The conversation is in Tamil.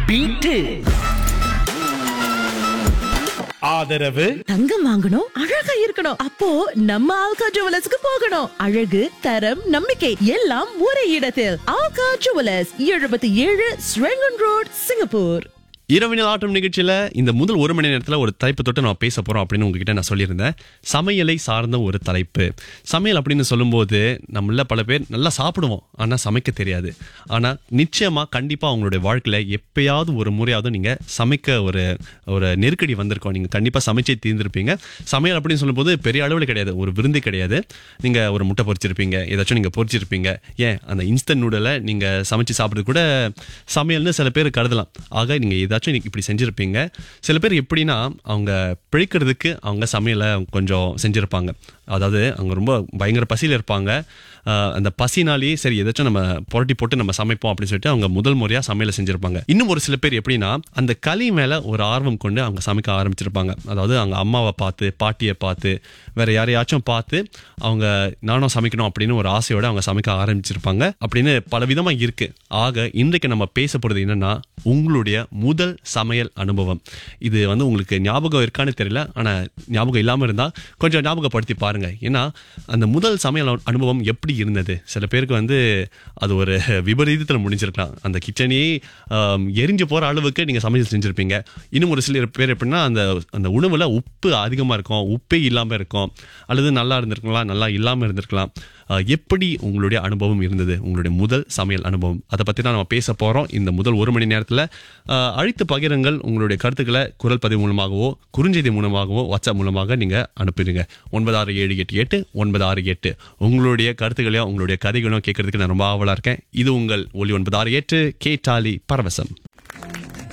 பீட்டு. ஆதரவு தங்கம் வாங்கணும், அழகா இருக்கணும். அப்போ நம்ம ஆல்கா ஜுவல்லர்ஸ்க்கு போகணும். அழகு, தரம், நம்பிக்கை எல்லாம் ஒரே இடத்தில். Alga jewellers, 77 Serangoon road, Singapore. இரவினில் ஆட்டம் நிகழ்ச்சியில இந்த முதல் ஒரு மணி நேரத்துல ஒரு தலைப்பு தொட்டு நான் பேச போறோம் அப்படின்னு உங்ககிட்ட நான் சொல்லியிருந்தேன். சமையலை சார்ந்த ஒரு தலைப்பு. சமையல் அப்படின்னு சொல்லும்போது நம்மள பல பேர் நல்லா சாப்பிடுவோம், ஆனா சமைக்க தெரியாது. ஆனா நிச்சயமா கண்டிப்பா அவங்களுடைய வாழ்க்கையில எப்பயாவது ஒரு முறையாவது நீங்க சமைக்க ஒரு ஒரு நெருக்கடி வந்திருக்கோம். நீங்க கண்டிப்பா சமைச்சே தீர்ந்திருப்பீங்க. சமையல் அப்படின்னு சொல்லும்போது பெரிய அளவில் கிடையாது, ஒரு விருந்தே கிடையாது. நீங்க ஒரு முட்டை பொரிச்சிருப்பீங்க, ஏதாச்சும் நீங்க பொரிச்சிருப்பீங்க. ஏன் அந்த இன்ஸ்டன்ட் நூடலை நீங்க சமைச்சு சாப்பிடுறது கூட சமையல்னு சில பேர் கருதலாம். ஆக நீங்க இன்னைக்கு இப்படி செஞ்சிருப்பீங்க. சில பேர் எப்படின்னா அவங்க பிழைக்கிறதுக்கு அவங்க சமையலை கொஞ்சம் செஞ்சிருப்பாங்க. அதாவது அவங்க ரொம்ப பயங்கர பசியில் இருப்பாங்க. அந்த பசினாலேயே சரி ஏதாச்சும் நம்ம புரட்டி போட்டு நம்ம சமைப்போம் அப்படின்னு சொல்லிட்டு அவங்க முதல் முறையா சமையலை செஞ்சிருப்பாங்க. இன்னும் ஒரு சில பேர் எப்படின்னா அந்த களி மேல ஒரு ஆர்வம் கொண்டு அவங்க சமைக்க ஆரம்பிச்சிருப்பாங்க. அதாவது அவங்க அம்மாவை பார்த்து, பாட்டியை பார்த்து, வேற யாரையாச்சும் பார்த்து அவங்க நானும் சமைக்கணும் அப்படின்னு ஒரு ஆசையோட அவங்க சமைக்க ஆரம்பிச்சிருப்பாங்க. அப்படின்னு பல விதமா இருக்கு. ஆக இன்றைக்கு நம்ம பேச போறது என்னன்னா உங்களுடைய முதல் சமையல் அனுபவம். இது உங்களுக்கு ஞாபகம் இருக்கான்னு தெரியல, ஆனா ஞாபகம் இல்லாம இருந்தா கொஞ்சம் ஞாபகப்படுத்தி பாருங்க. ஏன்னா அந்த முதல் சமையல் அனுபவம் எப்படி இருந்தது? சில பேருக்கு அது ஒரு விபரீதத்தில் முடிஞ்சிருக்கலாம். அந்த கிச்சனையே எரிஞ்சு போற அளவுக்கு நீங்க சமையல் செஞ்சிருப்பீங்க. இன்னும் ஒரு சில பேர் எப்படின்னா அந்த உணவுல உப்பு அதிகமா இருக்கும், உப்பே இல்லாம இருக்கும், அல்லது நல்லா இருந்திருக்கலாம், நல்லா இல்லாம இருந்திருக்கலாம். எப்படி உங்களுடைய அனுபவம் இருந்தது, உங்களுடைய முதல் சமையல் அனுபவம்? அதை பத்தி தான் நம்ம பேச போறோம் இந்த முதல் ஒரு மணி நேரத்துல. அழைத்து பகிருங்கள் உங்களுடைய கருத்துக்களை. குரல் பதிவு மூலமாகவோ, குறுஞ்செய்தி மூலமாகவோ, வாட்ஸ்அப் மூலமாக நீங்க அனுப்பிடுங்க. 96788968. உங்களுடைய கருத்துக்களையும் உங்களுடைய கதைகளையும் கேட்கறதுக்கு நான் ரொம்ப ஆவலா இருக்கேன். இது உங்கள் ஒலி 968 கேட்டாலி பரவசம்.